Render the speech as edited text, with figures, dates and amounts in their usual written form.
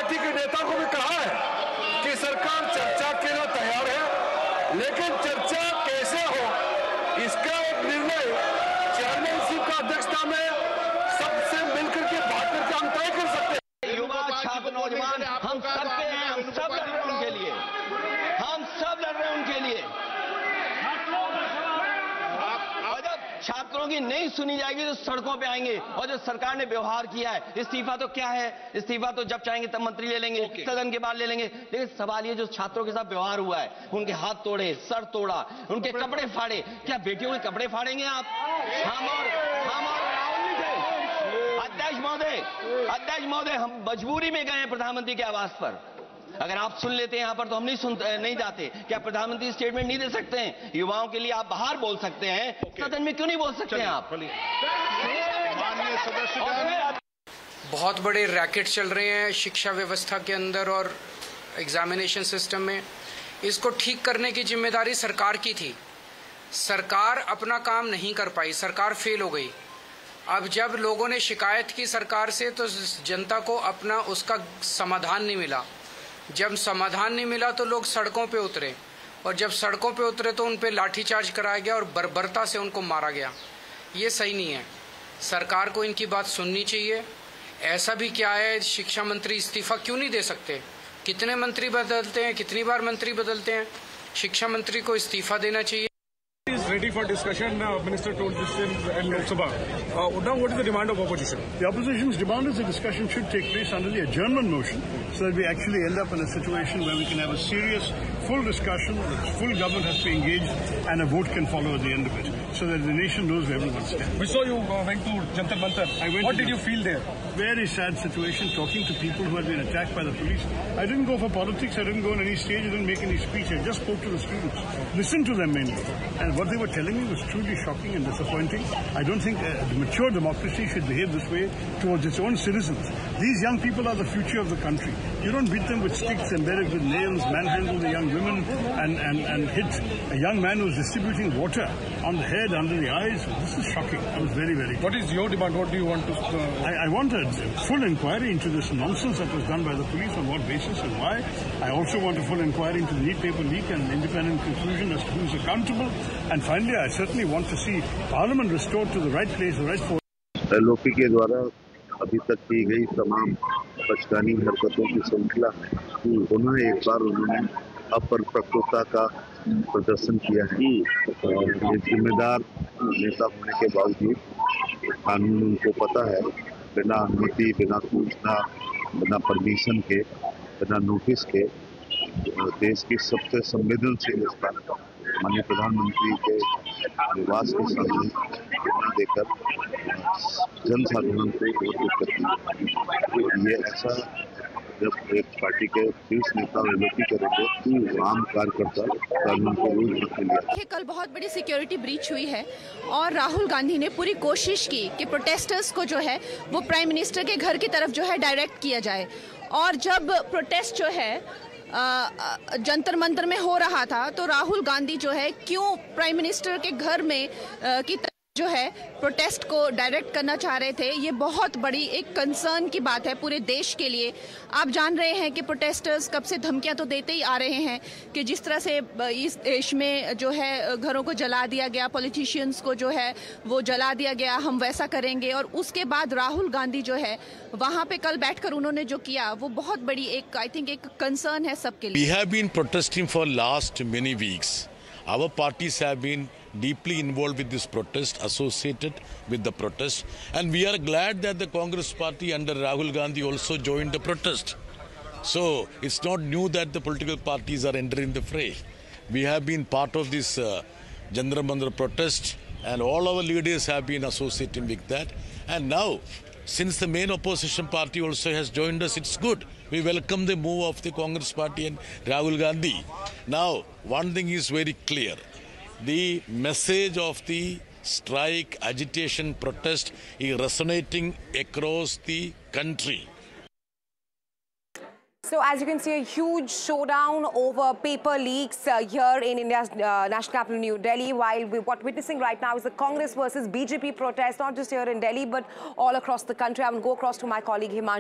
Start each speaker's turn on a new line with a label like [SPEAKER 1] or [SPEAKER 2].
[SPEAKER 1] Party के नेता को भी कहा है कि सरकार चर्चा के लिए तैयार है, लेकिन चर्चा कैसे हो इसका एक निर्णय चेयरमैनशिप का अध्यक्षता में सबसे मिलकर के बात करके हम तय कर सकते हैं।
[SPEAKER 2] युवा छात्र नौजवान हम सबके हैं, हम सब लड़ रहे हैं उनके लिए, हम सब लड़ रहे हैं उनके लिए। छात्रों की नहीं सुनी जाएगी तो सड़कों पे आएंगे। और जो सरकार ने व्यवहार किया है, इस्तीफा तो क्या है, इस्तीफा तो जब चाहेंगे तब मंत्री ले लेंगे, सदन के बाद ले लेंगे। लेकिन सवाल ये जो छात्रों के साथ व्यवहार हुआ है, उनके हाथ तोड़े, सर तोड़ा, उनके कपड़े फाड़े, क्या बेटियों के कपड़े फाड़ेंगे आप? हम और राहुल जी थे। अध्यक्ष महोदय हम मजबूरी में गए हैं प्रधानमंत्री के आवास पर। अगर आप सुन लेते हैं यहाँ पर तो हम नहीं जाते। क्या प्रधानमंत्री स्टेटमेंट नहीं दे सकते हैं? युवाओं के लिए आप बाहर बोल सकते हैं, सदन में क्यों नहीं बोल सकते हैं आप?
[SPEAKER 3] बहुत बड़े रैकेट चल रहे हैं शिक्षा व्यवस्था के अंदर और एग्जामिनेशन सिस्टम में। इसको ठीक करने की जिम्मेदारी सरकार की थी। सरकार अपना काम नहीं कर पाई, सरकार फेल हो गई। अब जब लोगों ने शिकायत की सरकार से तो जनता को अपना उसका समाधान नहीं मिला। जब समाधान नहीं मिला तो लोग सड़कों पे उतरे, और जब सड़कों पे उतरे तो उन पे लाठीचार्ज कराया गया और बर्बरता से उनको मारा गया। ये सही नहीं है। सरकार को इनकी बात सुननी चाहिए। ऐसा भी क्या है, शिक्षा मंत्री इस्तीफा क्यों नहीं दे सकते? कितने मंत्री बदलते हैं, कितनी बार मंत्री बदलते हैं? शिक्षा मंत्री को इस्तीफा देना चाहिए।
[SPEAKER 4] Is ready for discussion. Minister told this in Lok Sabha. Now, what is the demand of opposition?
[SPEAKER 5] The opposition's demand is the discussion should take place under the adjournment motion, so that we actually end up in a situation where we can have a serious, full discussion. The full government has to be engaged, and a vote can follow at the end of it, so that the nation knows where everyone stands.
[SPEAKER 4] We saw you went to Jantar Mantar. What did you feel there?
[SPEAKER 5] Very sad situation. Talking to people who had been attacked by the police. I didn't go for politics. I didn't go on any stage. I didn't make any speech. I just spoke to the students, listened to them mainly, and what they were telling me was truly shocking and disappointing. I don't think a mature democracy should behave this way towards its own citizens. These young people are the future of the country. You don't beat them with sticks, embedded with nails, manhandle the young women, and hit a young man who's distributing water on the head, under the eyes. This is shocking. I was very, very.
[SPEAKER 4] What is your demand? What do you want to?
[SPEAKER 5] I want a full inquiry into this nonsense that was done by the police, on what basis and why. I also want a full inquiry into the NEET paper leak and independent conclusion as to who is accountable. And finally, I certainly want to see Parliament restored to the right place, the right form.
[SPEAKER 6] LOP के द्वारा अभी तक की गई तमाम बचकानी हरकतों की श्रृंखला में पुनः एक बार उन्होंने अपरिपक्वता का प्रदर्शन किया है। और ये जिम्मेदार नेता होने के बावजूद कानून उनको पता है, बिना अनुमति, बिना सूचना, बिना परमिशन के, बिना नोटिस के देश की सबसे संवेदनशील स्थान माननीय प्रधानमंत्री के निवास के सामने धरना देकर जनसाधारण को वोट करती है। ये ऐसा जब एक पार्टी के शीर्ष नेता LOP करेंगे तो आम कार्यकर्ता कानून को रोज रख लिया।
[SPEAKER 7] कल बहुत बड़ी सिक्योरिटी ब्रीच हुई है और राहुल गांधी ने पूरी कोशिश की कि प्रोटेस्टर्स को जो है वो प्राइम मिनिस्टर के घर की तरफ जो है डायरेक्ट किया जाए। और जब प्रोटेस्ट जो है जंतर मंतर में हो रहा था तो राहुल गांधी जो है क्यों प्राइम मिनिस्टर के घर में की जो है प्रोटेस्ट को डायरेक्ट करना चाह रहे थे, ये बहुत बड़ी एक कंसर्न की बात है पूरे देश के लिए। आप जान रहे हैं कि प्रोटेस्टर्स कब से धमकियां तो देते ही आ रहे हैं कि जिस तरह से इस देश में जो है घरों को जला दिया गया, पॉलिटिशियंस को जो है वो जला दिया गया, हम वैसा करेंगे। और उसके बाद राहुल गांधी जो है वहां पे कल बैठकर उन्होंने जो किया वो बहुत बड़ी एक आई थिंक एक कंसर्न है सबके लिए।
[SPEAKER 8] We have been protesting for last many weeks. Our parties have been deeply involved with this protest, associated with the protest, and we are glad that the Congress party under Rahul Gandhi also joined the protest. So it's not new that the political parties are entering the fray. We have been part of this Jantar Mantar protest, and all our leaders have been associated with that. And now, since the main opposition party also has joined us, it's good. We welcome the move of the Congress party and Rahul Gandhi. Now, one thing is very clear. The message of the strike, agitation, protest is resonating across the country.
[SPEAKER 9] So as you can see, a huge showdown over paper leaks here in India's national capital, New Delhi. While what we're witnessing right now is the Congress versus BJP protest, not just here in Delhi, but all across the country. I will go across to my colleague Himanshu.